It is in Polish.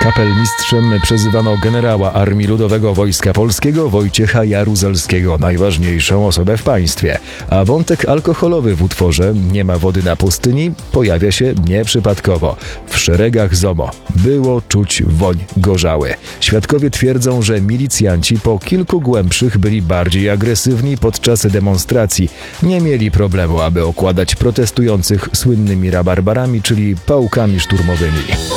Kapelmistrzem przezywano generała Armii Ludowego Wojska Polskiego Wojciecha Jaruzelskiego, najważniejszą osobę w państwie. A wątek alkoholowy w utworze „Nie ma wody na pustyni” pojawia się nieprzypadkowo. W szeregach ZOMO było czuć woń gorzały. Świadkowie twierdzą, że milicjanci po kilku głębszych byli bardziej agresywni podczas demonstracji. Nie mieli problemu, aby okładać protestujących słynnymi rabarbarami, czyli pałkami szturmowymi.